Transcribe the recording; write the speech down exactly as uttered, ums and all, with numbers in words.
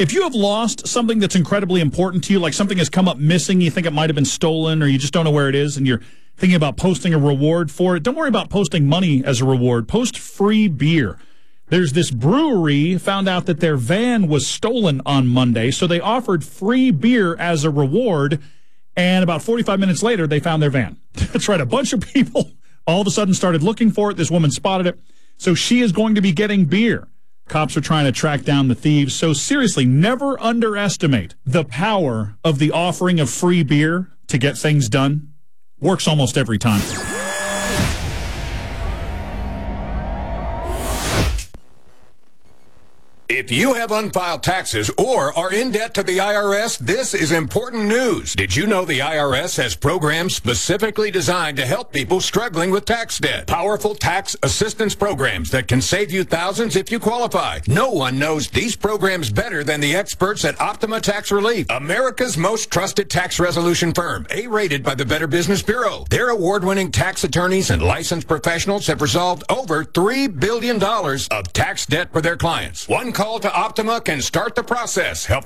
If you have lost something that's incredibly important to you, like something has come up missing, you think it might have been stolen, or you just don't know where it is, and you're thinking about posting a reward for it, don't worry about posting money as a reward. Post free beer. There's this brewery found out that their van was stolen on Monday, so they offered free beer as a reward, and about forty-five minutes later, they found their van. That's right, a bunch of people all of a sudden started looking for it. This woman spotted it, so she is going to be getting beer. Cops are trying to track down the thieves. So seriously, never underestimate the power of the offering of free beer to get things done. Works almost every time. If you have unfiled taxes or are in debt to the I R S, this is important news. Did you know the I R S has programs specifically designed to help people struggling with tax debt? Powerful tax assistance programs that can save you thousands if you qualify. No one knows these programs better than the experts at Optima Tax Relief, America's most trusted tax resolution firm, A-rated by the Better Business Bureau. Their award-winning tax attorneys and licensed professionals have resolved over three billion dollars of tax debt for their clients. One call to Optima can start the process. Help